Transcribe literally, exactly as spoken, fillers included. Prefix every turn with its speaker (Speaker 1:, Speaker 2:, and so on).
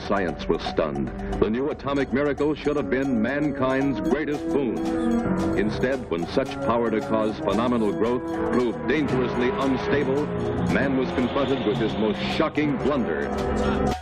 Speaker 1: science was stunned. The new atomic miracle should have been mankind's greatest boon. Instead, when such power to cause phenomenal growth proved dangerously unstable, man was confronted with his most shocking blunder.